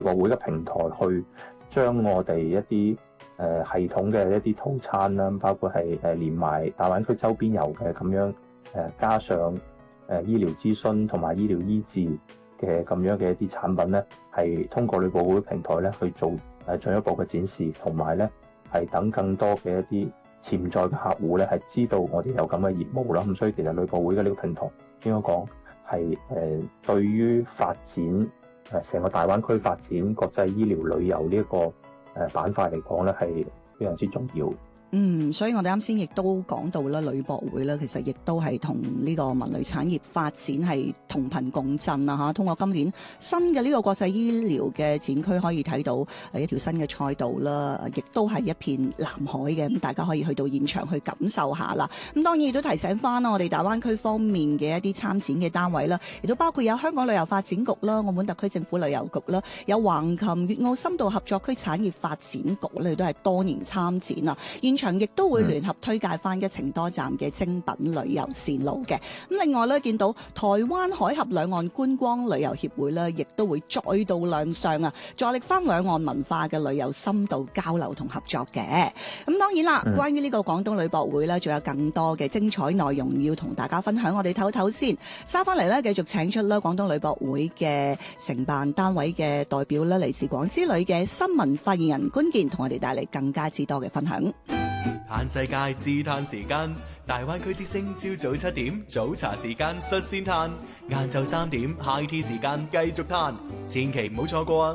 博會嘅平台去將我哋一啲系統嘅一啲套餐啦，包括係連埋大灣區周邊遊嘅咁樣加上醫療諮詢同埋醫療醫治嘅咁樣嘅一啲產品咧，係通過旅博會平台咧去做進一步嘅展示，同埋咧係等更多嘅一啲潛在嘅客戶咧係知道我哋有咁嘅業務啦。咁所以其實旅博會嘅呢個平台應該講係對於發展成個大灣區發展國際醫療旅遊呢一個板塊嚟講咧係非常之重要。 所以我哋啱先亦都講到啦，旅博會咧，其實亦都係同呢個文旅產業發展係同頻共振啊！嚇，通過今年新嘅呢個國際醫療嘅展區，可以睇到一條新嘅賽道啦，亦都係一片藍海嘅，咁大家可以去到現場去感受下啦。咁當然亦都提醒翻啦，我哋大灣區方面嘅一啲參展嘅單位啦，亦都包括有香港旅遊發展局啦、澳門特區政府旅遊局啦，有橫琴粵澳深度合作區產業發展局咧，都係多年參展啊！場亦都會聯合推介翻一程多站嘅精品旅遊線路嘅。咁另外咧，見到台灣海峽兩岸觀光旅遊協會咧，亦都會再度亮相啊，助力翻兩岸文化嘅旅遊深度交流同合作嘅。咁當然啦，關於呢個廣東旅博會咧，仲有更多嘅精彩內容要同大家分享。我哋唞唞先，收翻嚟咧，繼續請出啦廣東旅博會嘅承辦單位嘅代表咧，嚟自廣之旅嘅新聞發言人官健，同我哋帶嚟更加之多嘅分享。 嘆世界自嘆時間，大灣區之聲朝早7點早茶時間率先嘆，晏晝3點 high tea 時間繼續嘆，千祈唔好錯過啊！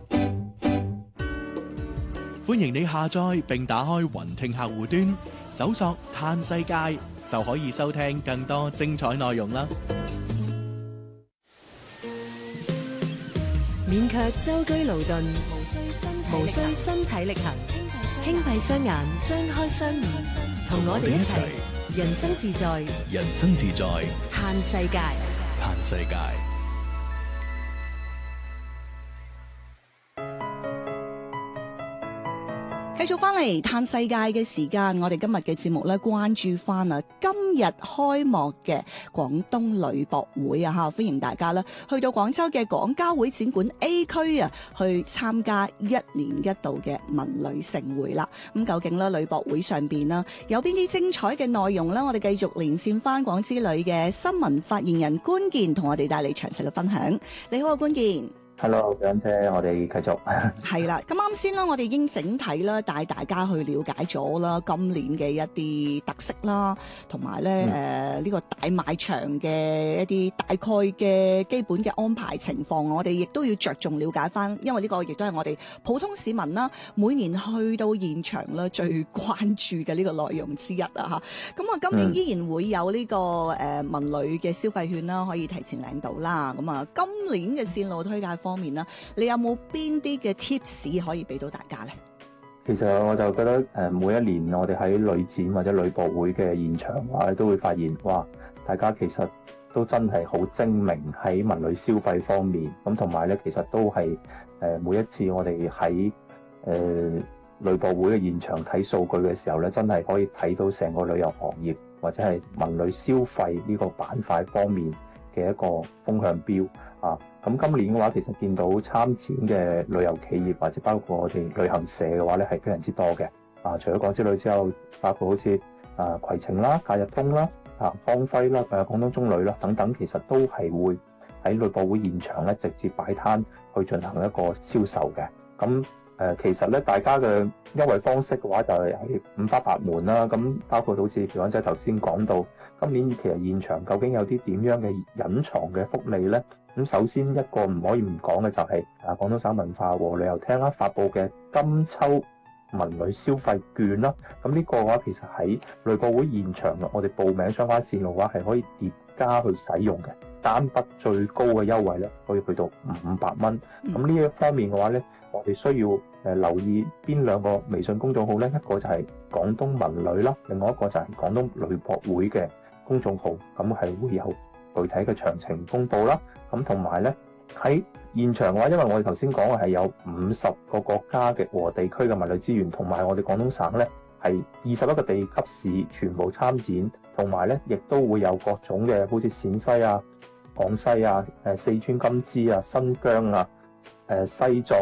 歡迎你下載並打開雲聽客戶端，搜索嘆世界就可以收聽更多精彩內容啦！ 免卻舟車勞頓，無需身體力行，輕閉雙眼，張開雙耳，同我哋一齊人生自在， 人生自在， 嘆世界， 嘆世界。 繼續翻嚟嘆世界嘅時間，我哋今日嘅節目咧，關注翻啊今日開幕嘅廣東旅博會啊嚇，歡迎大家咧去到廣州嘅廣交會展館 A 區啊，去參加1年1度嘅文旅盛會啦。咁究竟咧旅博會上邊啦有邊啲精彩嘅內容咧？我哋繼續連線翻廣之旅嘅新聞發言人官健，同我哋帶嚟詳細嘅分享。你好啊，官健。 Hello， 蔣姐，我哋繼續。 係啦，咁啱先啦，我哋已經整體啦帶大家去了解咗啦今年嘅一啲特色啦，同埋咧呢個大賣場嘅一啲大概嘅基本嘅安排情況，我哋亦都要着重了解翻，因為呢個亦都係我哋普通市民啦，每年去到現場啦最關注嘅呢個內容之一啊嚇。咁啊，今年依然會有呢個文旅嘅消費券啦，可以提前領到啦。咁啊，今年嘅線路推介方面啦，你有冇邊啲嘅 tips 可以俾到大家咧？ 其實我就覺得每一年我哋喺旅展或者旅博會嘅現場嘅話，都會發現哇，大家其實都真係好精明喺文旅消費方面。咁同埋咧，其實都係每一次我哋喺旅博會嘅現場睇數據嘅時候咧，真係可以睇到成個旅遊行業或者係文旅消費呢個板塊方面嘅一個風向標啊。咁今年嘅話，其實見到參展嘅旅遊企業或者包括我哋旅行社嘅話咧，係非常之多嘅。啊，除咗廣之旅之後，包括好似攜程啦、假日通啦、方輝啦、廣東中旅啦等等，其實都係會喺旅博會現場咧直接擺攤去進行一個銷售嘅。咁其實咧，大家嘅優惠方式嘅話就係五花八門啦。咁包括好似譬如仔頭先講到，今年其實現場究竟有啲點樣嘅隱藏嘅福利咧？咁首先一個唔可以唔講嘅就係廣東省文化和旅遊廳啦發布嘅金秋文旅消費券啦。咁呢個嘅話其實喺旅博會現場我哋報名相關線路嘅話係可以疊加去使用嘅，單筆最高嘅優惠咧可以去到500蚊。咁呢一方面嘅話咧，我哋需要留意邊兩個微信公眾號咧？一個就係廣東文旅啦，另外一個就係廣東旅博會嘅公眾號，咁係會有具體嘅詳情公佈啦。咁同埋咧喺現場嘅話，因為我哋頭先講嘅係有50個國家嘅和地區嘅文旅資源，同埋我哋廣東省咧係21個地級市全部參展，同埋咧亦都會有各種嘅好似陝西啊、廣西啊、四川金枝啊、新疆啊、 西藏